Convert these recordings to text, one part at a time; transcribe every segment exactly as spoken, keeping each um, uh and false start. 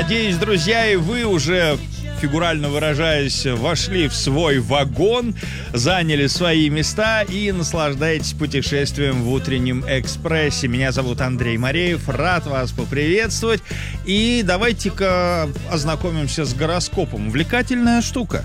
Надеюсь, друзья, и вы уже, фигурально выражаясь, вошли в свой вагон, заняли свои места и наслаждаетесь путешествием в утреннем экспрессе. Меня зовут Андрей Мореев, рад вас поприветствовать. И давайте-ка ознакомимся с гороскопом. Увлекательная штука.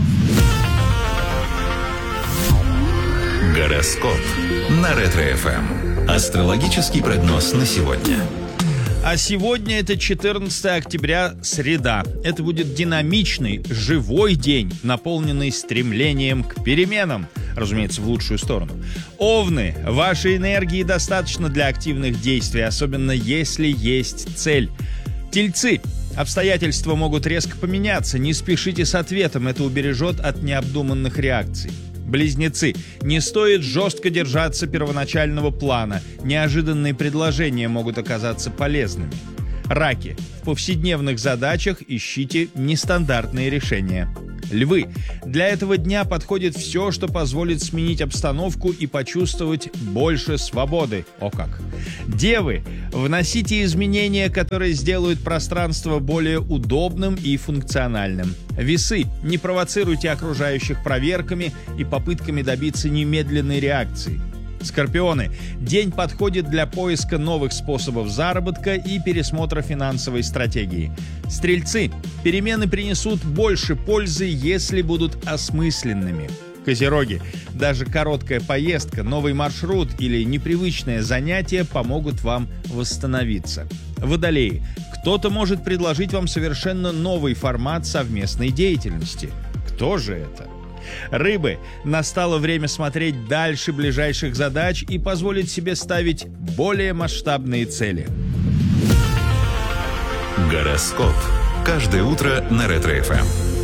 Гороскоп на Ретро-эф эм. Астрологический прогноз на сегодня. А сегодня это четырнадцатое октября, среда. Это будет динамичный, живой день, наполненный стремлением к переменам. Разумеется, в лучшую сторону. Овны, вашей энергии достаточно для активных действий, особенно если есть цель. Тельцы, обстоятельства могут резко поменяться, не спешите с ответом, это убережет от необдуманных реакций. Близнецы, не стоит жестко держаться первоначального плана, неожиданные предложения могут оказаться полезными. Раки, в повседневных задачах ищите нестандартные решения. Львы, для этого дня подходит все, что позволит сменить обстановку и почувствовать больше свободы. О как! Девы, вносите изменения, которые сделают пространство более удобным и функциональным. Весы, не провоцируйте окружающих проверками и попытками добиться немедленной реакции. Скорпионы, день подходит для поиска новых способов заработка и пересмотра финансовой стратегии. Стрельцы, перемены принесут больше пользы, если будут осмысленными. Козероги, даже короткая поездка, новый маршрут или непривычное занятие помогут вам восстановиться. Водолеи, кто-то может предложить вам совершенно новый формат совместной деятельности. Кто же это? Рыбы, настало время смотреть дальше ближайших задач и позволить себе ставить более масштабные цели. Гороскоп. Каждое утро на Ретро-эф эм.